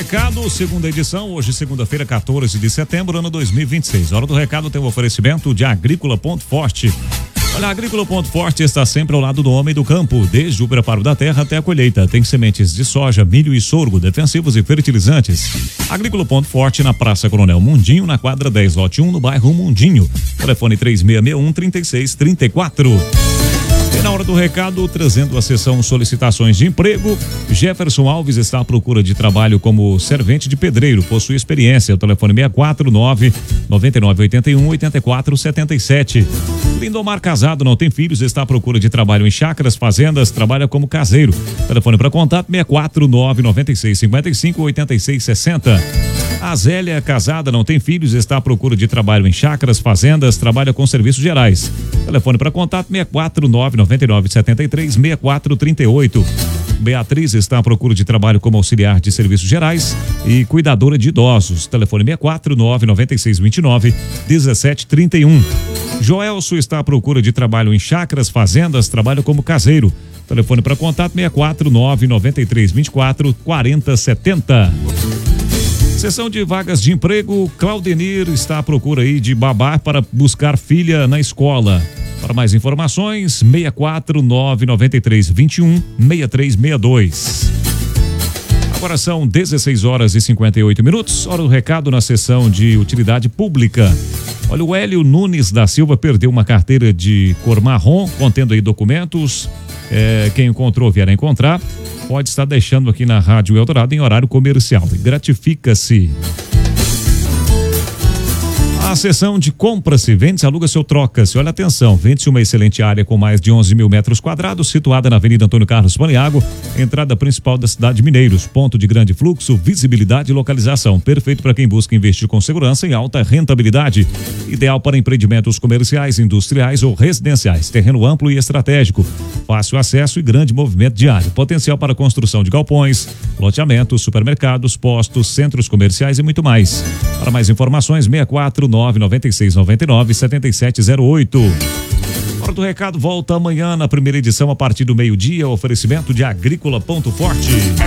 Recado, segunda edição, hoje segunda-feira, 14 de setembro, ano 2026. Hora do recado tem o oferecimento de Agrícola Ponto Forte. Olha, a Agrícola Ponto Forte está sempre ao lado do homem do campo, desde o preparo da terra até a colheita. Tem sementes de soja, milho e sorgo, defensivos e fertilizantes. Agrícola Ponto Forte na Praça Coronel Mundinho, na quadra 10, lote 1, no bairro Mundinho. Telefone 3661-3634. E na hora do recado, trazendo a sessão solicitações de emprego, Jefferson Alves está à procura de trabalho como servente de pedreiro, possui experiência. O telefone 649-9981-8477. Lindomar casado, não tem filhos, está à procura de trabalho em chácaras, fazendas, trabalha como caseiro. Telefone para contato 649-9655-8660. A Zélia, casada, não tem filhos, está à procura de trabalho em chácaras, fazendas, trabalha com serviços gerais. Telefone para contato 649-9973-6438. Beatriz está à procura de trabalho como auxiliar de serviços gerais e cuidadora de idosos. Telefone 649-9629-1731. Joelso está à procura de trabalho em chácaras, fazendas, trabalha como caseiro. Telefone para contato 649-9324-4070. Seção de vagas de emprego, Claudenir está à procura aí de babá para buscar filha na escola. Para mais informações, 649-9321-6362. Agora são 16 horas e 58 minutos, hora do recado na seção de utilidade pública. Olha, o Hélio Nunes da Silva perdeu uma carteira de cor marrom, contendo aí documentos. Quem encontrou, vier a encontrar, pode estar deixando aqui na Rádio Eldorado em horário comercial. E gratifica-se. A seção de compra-se, vende-se, aluga-se ou troca-se. Olha, atenção, vende-se uma excelente área com mais de 11 mil metros quadrados, situada na Avenida Antônio Carlos Paniago, entrada principal da cidade de Mineiros, ponto de grande fluxo, visibilidade e localização. Perfeito para quem busca investir com segurança e alta rentabilidade. Ideal para empreendimentos comerciais, industriais ou residenciais. Terreno amplo e estratégico. Fácil acesso e grande movimento diário. Potencial para construção de galpões, loteamentos, supermercados, postos, centros comerciais e muito mais. Para mais informações, 649-9699-7708. Hora do recado volta amanhã na primeira edição a partir do meio-dia. Oferecimento de Agrícola Ponto Forte.